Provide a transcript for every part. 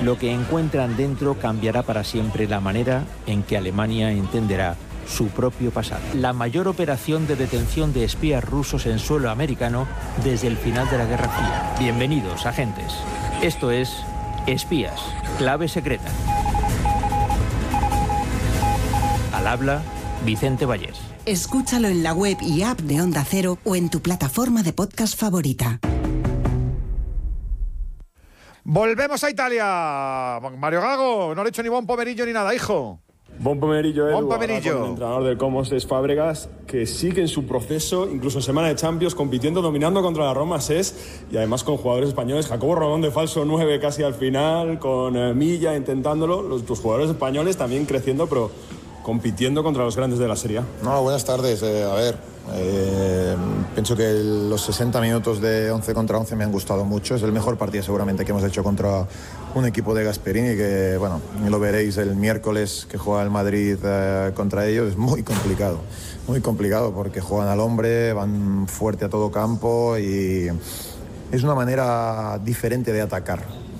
Lo que encuentran dentro cambiará para siempre la manera en que Alemania entenderá su propio pasado. La mayor operación de detención de espías rusos en suelo americano desde el final de la Guerra Fría. Bienvenidos, agentes. Esto es Espías, clave secreta. Al habla, Vicente Vallés. Escúchalo en la web y app de Onda Cero o en tu plataforma de podcast favorita. Volvemos a Italia. Mario Gago, no le he hecho ni buen pomerillo ni nada, hijo. Bon pomerillo, Bon pomerillo. Con el entrenador del Como, Cesc Fábregas, que sigue en su proceso, incluso en semana de Champions, compitiendo, dominando contra la Roma, Cesc, y además con jugadores españoles. Jacobo Rodón de falso 9 casi al final, con Milla intentándolo. Los jugadores españoles también creciendo, pero compitiendo contra los grandes de la Serie A. No, buenas tardes. Pienso que los 60 minutos de 11 contra 11 me han gustado mucho. Es el mejor partido seguramente que hemos hecho contra un equipo de Gasperini, que bueno, lo veréis el miércoles que juega el Madrid contra ellos. Es muy complicado porque juegan al hombre, van fuerte a todo campo y es una manera diferente de atacar.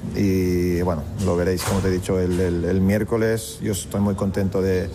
Y bueno, lo veréis, como te he dicho, el miércoles. Yo estoy muy contento de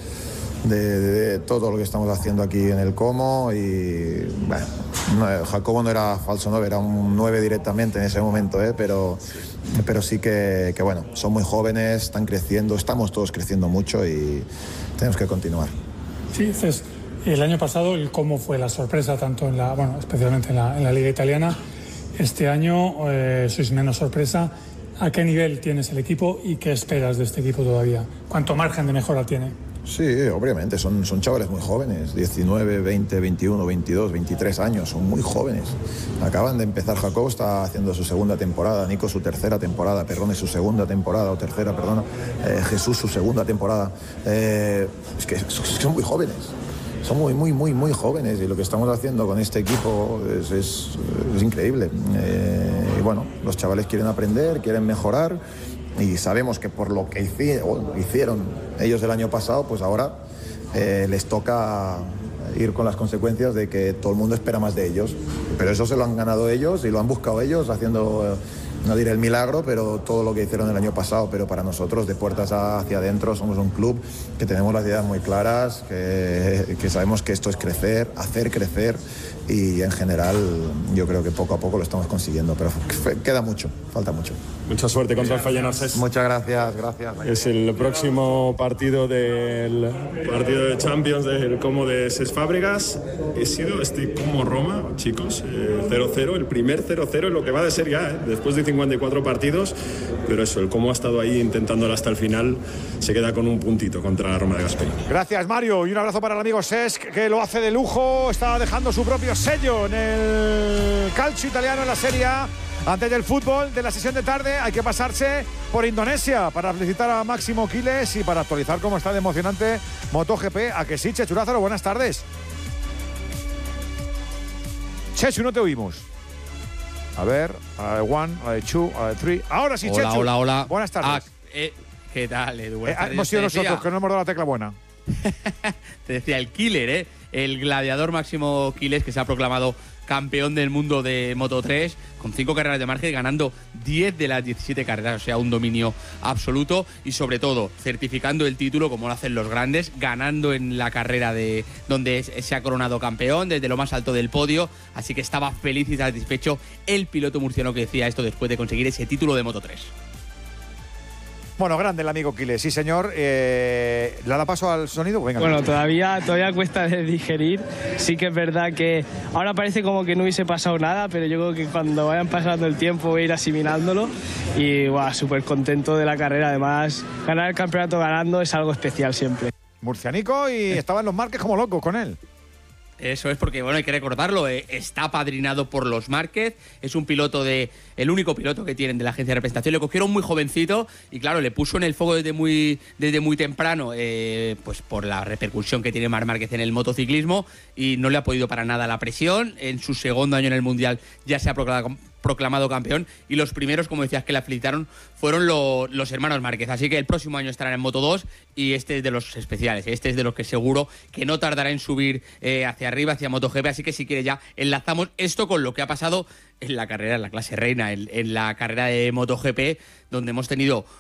todo lo que estamos haciendo aquí en el Como y bueno, Jacobo no era falso 9, era un 9 directamente en ese momento, pero sí que bueno, son muy jóvenes, están creciendo, estamos todos creciendo mucho y tenemos que continuar. Sí, Cesc, el año pasado el Como fue la sorpresa tanto especialmente en la Liga Italiana. Este año sois menos sorpresa. ¿A qué nivel tienes el equipo y qué esperas de este equipo todavía? ¿Cuánto margen de mejora tiene? Sí, obviamente, son chavales muy jóvenes, 19, 20, 21, 22, 23 años, son muy jóvenes. Acaban de empezar, Jacobo está haciendo su segunda temporada, Nico su tercera temporada, Perrone su segunda temporada, Jesús su segunda temporada. Es que son muy jóvenes. Son muy jóvenes y lo que estamos haciendo con este equipo es increíble. Y bueno, los chavales quieren aprender, quieren mejorar y sabemos que por lo que hicieron ellos el año pasado, pues ahora les toca ir con las consecuencias de que todo el mundo espera más de ellos. Pero eso se lo han ganado ellos y lo han buscado ellos haciendo... No diré el milagro, pero todo lo que hicieron el año pasado. Pero para nosotros, de puertas hacia adentro, somos un club que tenemos las ideas muy claras, que sabemos que esto es crecer, hacer crecer, y en general yo creo que poco a poco lo estamos consiguiendo, pero queda mucho, falta mucho. Mucha suerte contra el Feyenoord, Cesc. Muchas gracias. Es el próximo partido de Champions del Como de Cesc Fábregas. He sido Como Roma, chicos, 0-0, el primer 0-0 en lo que va de Serie A, después de 54 partidos, pero eso, el Como ha estado ahí intentándolo hasta el final, se queda con un puntito contra la Roma de Gasperini. Gracias, Mario, y un abrazo para el amigo Cesc, que lo hace de lujo, está dejando su propio sello en el calcio italiano, en la Serie A. Antes del fútbol de la sesión de tarde hay que pasarse por Indonesia para felicitar a Máximo Quiles y para actualizar cómo está de emocionante MotoGP. ¿A que sí, Chechu Lázaro? Buenas tardes. Chechu, no te oímos. A ver, a la de one, a la de two, a la de three. Ahora sí, hola, Chechu. Hola. Buenas tardes. ¿Qué tal, Edu? Hemos sido nosotros que no hemos dado la tecla buena. Te decía el killer, el gladiador Máximo Quiles, que se ha proclamado campeón del mundo de Moto3 con 5 carreras de margen, ganando 10 de las 17 carreras, o sea, un dominio absoluto y sobre todo certificando el título como lo hacen los grandes, ganando en la carrera de donde se ha coronado campeón desde lo más alto del podio, así que estaba feliz y satisfecho el piloto murciano que decía esto después de conseguir ese título de Moto3. Bueno, grande el amigo Quiles, sí señor. ¿Le da paso al sonido? Venga. Bueno, todavía cuesta de digerir. Sí que es verdad que ahora parece como que no hubiese pasado nada, pero yo creo que cuando vayan pasando el tiempo voy a ir asimilándolo. Y súper contento de la carrera. Además, ganar el campeonato ganando es algo especial siempre. Murcianico, y estaban los Márquez como locos con él. Eso es porque, bueno, hay que recordarlo, está apadrinado por los Márquez, es un piloto el único piloto que tienen de la agencia de representación, le cogieron muy jovencito y claro, le puso en el fuego desde muy temprano, pues por la repercusión que tiene Marc Márquez en el motociclismo, y no le ha podido para nada la presión. En su segundo año en el Mundial ya se ha proclamado campeón, y los primeros, como decías, que la felicitaron fueron los hermanos Márquez, así que el próximo año estarán en Moto2 y este es de los especiales, este es de los que seguro que no tardará en subir hacia arriba, hacia MotoGP, así que si quiere ya enlazamos esto con lo que ha pasado en la carrera, en la clase reina, en la carrera de MotoGP, donde hemos tenido